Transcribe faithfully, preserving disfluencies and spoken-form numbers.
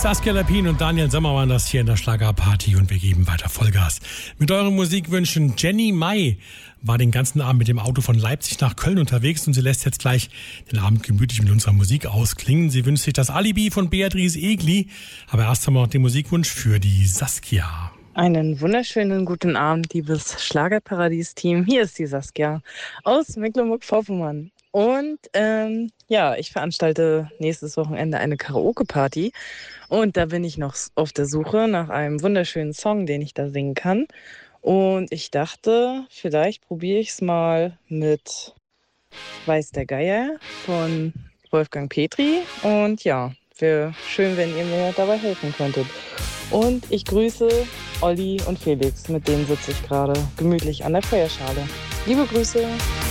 Saskia Lapin und Daniel Sommer waren das hier in der Schlagerparty und wir geben weiter Vollgas. Mit euren Musikwünschen. Jenny Mai war den ganzen Abend mit dem Auto von Leipzig nach Köln unterwegs und sie lässt jetzt gleich den Abend gemütlich mit unserer Musik ausklingen. Sie wünscht sich das Alibi von Beatrice Egli, aber erst haben wir noch den Musikwunsch für die Saskia. Einen wunderschönen guten Abend, liebes Schlagerparadies-Team. Hier ist die Saskia aus Mecklenburg-Vorpommern. Und ähm, ja, ich veranstalte nächstes Wochenende eine Karaoke-Party. Und da bin ich noch auf der Suche nach einem wunderschönen Song, den ich da singen kann. Und ich dachte, vielleicht probiere ich es mal mit Weiß der Geier von Wolfgang Petri. Und ja, wäre schön, wenn ihr mir dabei helfen könntet. Und ich grüße Olli und Felix, mit denen sitze ich gerade gemütlich an der Feuerschale. Liebe Grüße!